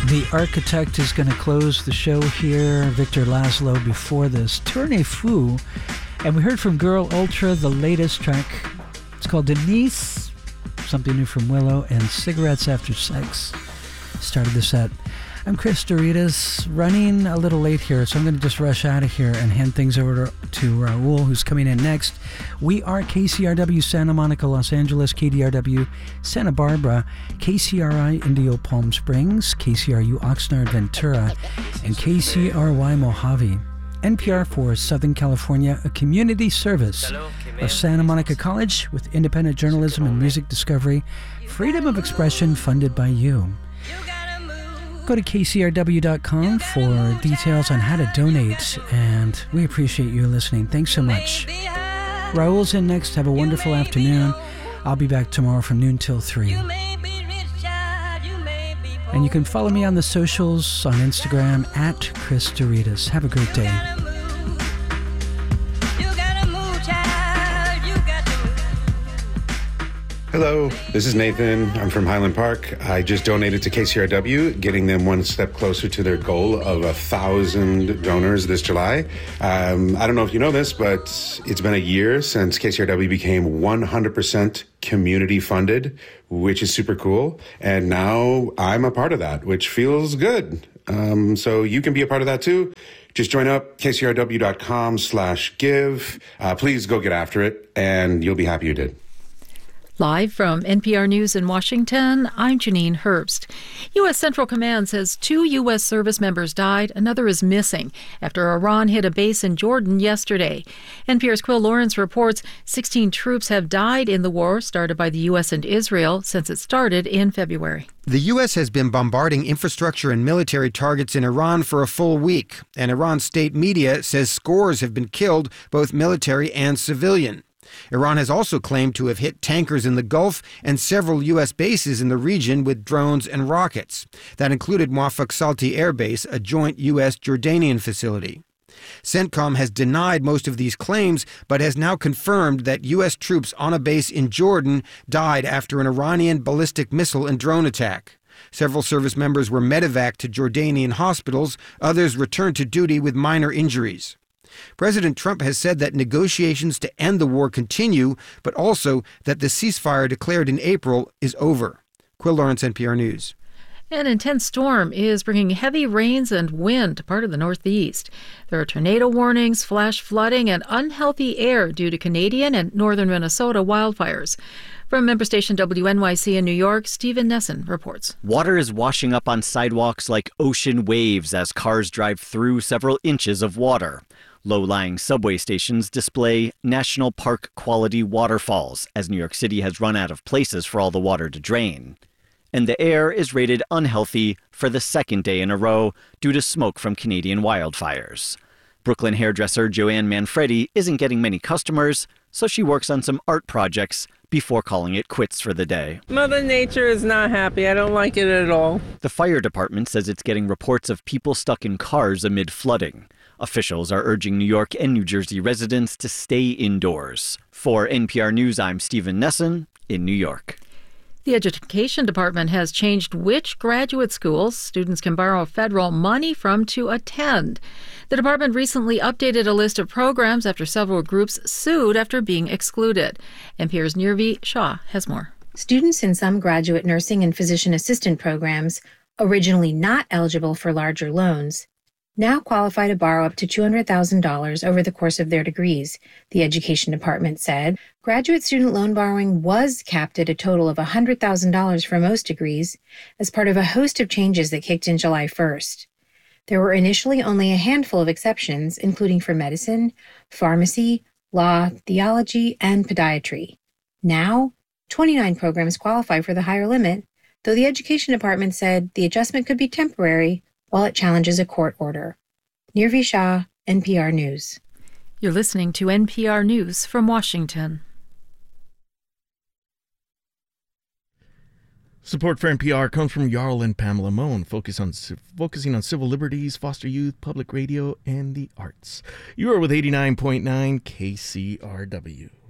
The Architect is going to close the show here. Victor Laszlo before this. Tournée Fou. And we heard from Girl Ultra, the latest track. It's called Denise. Something new from Willow. And Cigarettes After Sex started the set. I'm Chris Doritas, running a little late here, so I'm going to just rush out of here and hand things over to Raul, who's coming in next. We are KCRW Santa Monica, Los Angeles, KDRW Santa Barbara, KCRI Indio Palm Springs, KCRU Oxnard Ventura, and KCRY Mojave. NPR for Southern California, a community service of Santa Monica College with independent journalism and music discovery, freedom of expression funded by you. Go to kcrw.com for details on how to donate, and we appreciate you listening. Thanks so much. Raul's in next. Have a wonderful afternoon. I'll be back tomorrow from noon till 3. And you can follow me on the socials on Instagram at Chris Doritas. Have a great day. Hello, this is Nathan. I'm from Highland Park. I just donated to KCRW, getting them one step closer to their goal of 1,000 donors this July. I don't know if you know this, but it's been a year since KCRW became 100% community funded, which is super cool. And now I'm a part of that, which feels good. So you can be a part of that too. Just join up, kcrw.com/give. Please go get after it, and you'll be happy you did. Live from NPR News in Washington, I'm Janine Herbst. U.S. Central Command says 2 U.S. service members died. Another is missing after Iran hit a base in Jordan yesterday. NPR's Quill Lawrence reports 16 troops have died in the war started by the U.S. and Israel since it started in February. The U.S. has been bombarding infrastructure and military targets in Iran for a full week, and Iran's state media says scores have been killed, both military and civilian. Iran has also claimed to have hit tankers in the Gulf and several U.S. bases in the region with drones and rockets. That included Muaffaq Salti Air Base, a joint U.S.-Jordanian facility. CENTCOM has denied most of these claims, but has now confirmed that U.S. troops on a base in Jordan died after an Iranian ballistic missile and drone attack. Several service members were medevaced to Jordanian hospitals. Others returned to duty with minor injuries. President Trump has said that negotiations to end the war continue, but also that the ceasefire declared in April is over. Quill Lawrence, NPR News. An intense storm is bringing heavy rains and wind to part of the Northeast. There are tornado warnings, flash flooding, and unhealthy air due to Canadian and northern Minnesota wildfires. From member station WNYC in New York, Stephen Nesson reports. Water is washing up on sidewalks like ocean waves as cars drive through several inches of water. Low-lying subway stations display national park quality waterfalls as New York City has run out of places for all the water to drain. And the air is rated unhealthy for the second day in a row due to smoke from Canadian wildfires. Brooklyn hairdresser Joanne Manfredi isn't getting many customers, so she works on some art projects before calling it quits for the day. Mother Nature is not happy. I don't like it at all. The fire department says it's getting reports of people stuck in cars amid flooding. Officials are urging New York and New Jersey residents to stay indoors. For NPR News, I'm Stephen Nesson in New York. The Education Department has changed which graduate schools students can borrow federal money from to attend. The department recently updated a list of programs after several groups sued after being excluded. NPR's Nirvi Shah has more. Students in some graduate nursing and physician assistant programs, originally not eligible for larger loans, now qualify to borrow up to $200,000 over the course of their degrees, the Education Department said. Graduate student loan borrowing was capped at a total of $100,000 for most degrees as part of a host of changes that kicked in July 1st. There were initially only a handful of exceptions, including for medicine, pharmacy, law, theology, and podiatry. Now, 29 programs qualify for the higher limit, though the Education Department said the adjustment could be temporary while it challenges a court order. Nirvi Shah, NPR News. You're listening to NPR News from Washington. Support for NPR comes from Jarl and Pamela Mohn, focusing on civil liberties, foster youth, public radio, and the arts. You are with 89.9 KCRW.